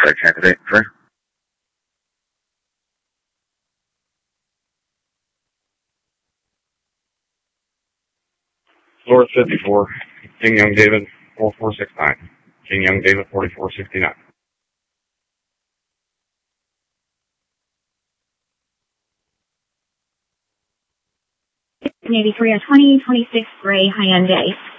Strike candidate, Trey. North 54, King Young David, 4469. King Young David, 4469. Navy 3 2026 gray high-end day.